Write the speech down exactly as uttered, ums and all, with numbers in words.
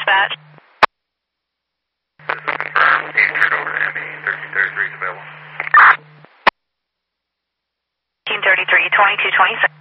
dispatch. This is confirmed. eighty turned over to M E. thirteen thirty-three is available. thirteen thirty-three, twenty-two twenty-six.